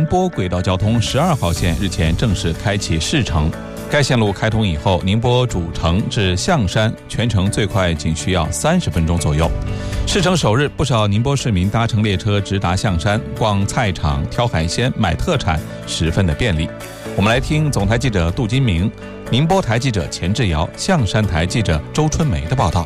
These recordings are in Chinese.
宁波轨道交通12号线日前正式开启试乘。该线路开通以后，宁波主城至象山全程最快仅需要30分钟左右。试乘首日，不少宁波市民搭乘列车直达象山，逛菜场、挑海鲜、买特产，十分的便利。我们来听总台记者杜金明、宁波台记者钱志尧、象山台记者周春梅的报道。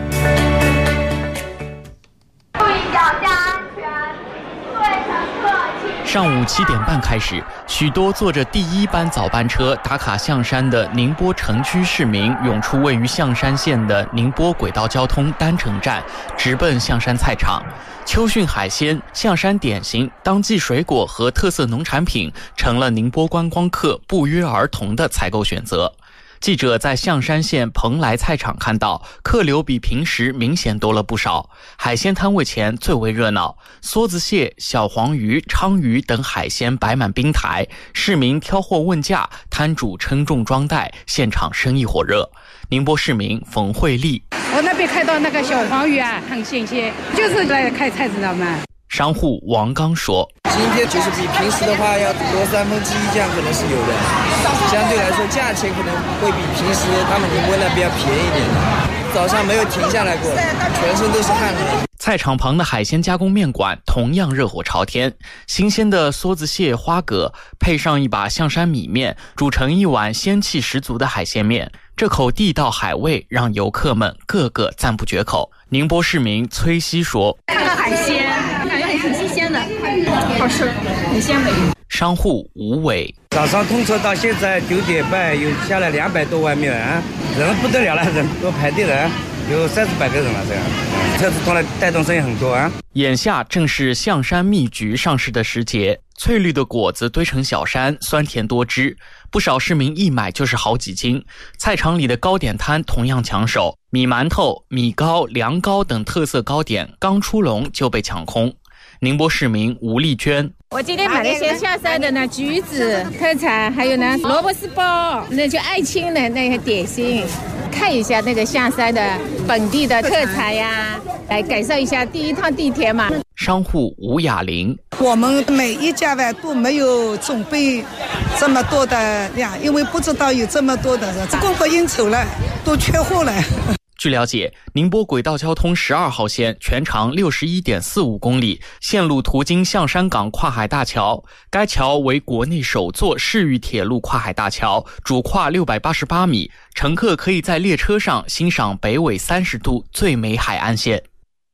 上午7点半开始，许多坐着第1班早班车打卡象山的宁波城区市民涌出位于象山县的宁波轨道交通单程站，直奔象山菜场。秋训海鲜、象山点心、当季水果和特色农产品成了宁波观光客不约而同的采购选择。记者在象山县蓬莱菜场看到，客流比平时明显多了不少。海鲜摊位前最为热闹，梭子蟹、小黄鱼、鲳鱼等海鲜摆满冰台，市民挑货问价，摊主称重装袋，现场生意火热。宁波市民冯慧丽： 我那边看到那个小黄鱼啊，很新鲜，就是来开菜知道吗？ 商户王刚说： 今天就是比平时的话要多1/3这样可能是有的，相对来说价钱可能会比平时他们宁波那边要便宜一点。早上没有停下来过，全身都是汗了。 菜场旁的海鲜加工面馆同样热火朝天，新鲜的梭子蟹、花蛤配上一把象山米面，煮成一碗鲜气十足的海鲜面。这口地道海味让游客们个个赞不绝口。宁波市民崔希说： 看到海鲜感觉很新鲜的，好吃，很鲜美。 商户吴伟： 早上通车到现在9点半，有下来200多碗米啊，人不得了了，人都排队了，有30-100个人了这样。车子通了带动生意很多啊。 眼下正是象山蜜橘上市的时节，翠绿的果子堆成小山，酸甜多汁，不少市民一买就是好几斤。菜场里的糕点摊同样抢手，米馒头、米糕、凉糕等特色糕点刚出笼就被抢空。宁波市民吴丽娟： 我今天买了些下山的呢，橘子特产，还有呢萝卜丝包，那就爱卿的那些点心，看一下那个下山的本地的特产呀，来感受一下第一趟地铁嘛。 商户吴雅玲： 我们每一家都没有准备这么多的量，因为不知道有这么多的人，供不应求了，都缺货了。 据了解，宁波轨道交通12号线全长61.45公里，线路途经象山港跨海大桥。该桥为国内首座市域铁路跨海大桥，主跨688米，乘客可以在列车上欣赏北纬30度最美海岸线。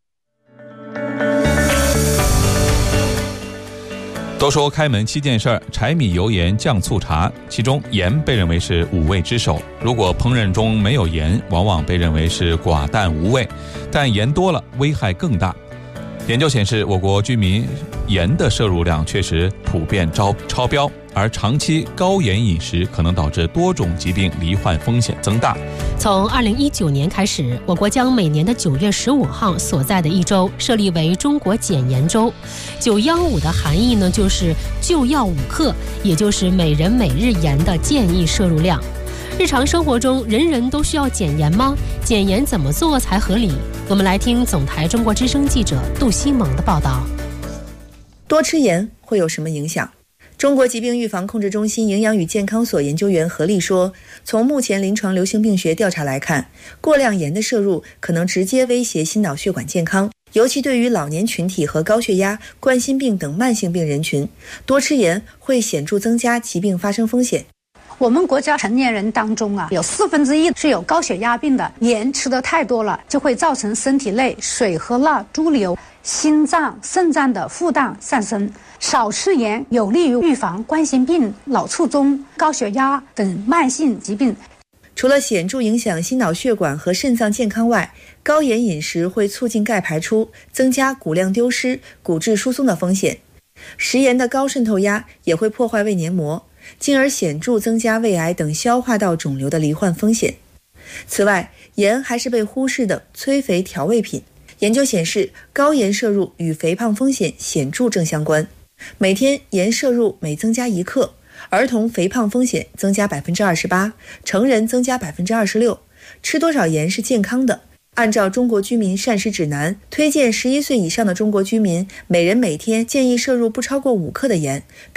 都说开门7件事儿，柴米油盐酱醋茶，其中盐被认为是5味之首。如果烹饪中没有盐，往往被认为是寡淡无味，但盐多了危害更大。研究显示，我国居民盐的摄入量确实普遍超标，而长期高盐饮食可能导致多种疾病罹患风险增大。 从2019年开始，我国将每年的9月15号所在的一周设立为中国减盐周。915的含义呢，就是就要5克，也就是每人每日盐的建议摄入量。日常生活中，人人都需要减盐吗？减盐怎么做才合理？我们来听总台中国之声记者杜西蒙的报道。 多吃盐会有什么影响？中国疾病预防控制中心营养与健康所研究员何丽说，从目前临床流行病学调查来看，过量盐的摄入可能直接威胁心脑血管健康，尤其对于老年群体和高血压、冠心病等慢性病人群，多吃盐会显著增加疾病发生风险。 我们国家成年人当中有1/4是有高血压病的，盐吃得太多了，就会造成身体内水和钠潴留，心脏、肾脏的负担上升。少吃盐有利于预防冠心病、脑卒中、高血压等慢性疾病。 除了显著影响心脑血管和肾脏健康外，高盐饮食会促进钙排出，增加骨量丢失、骨质疏松的风险。食盐的高渗透压也会破坏胃黏膜，进而显著增加胃癌等消化道肿瘤的罹患风险。此外，盐还是被忽视的催肥调味品。研究显示，高盐摄入与肥胖风险显著正相关。每天盐摄入每增加1克，儿童肥胖风险增加28%，成人增加26%。吃多少盐是健康的？按照中国居民膳食指南，推荐11岁以上的中国居民每人每天建议摄入不超过5克的盐，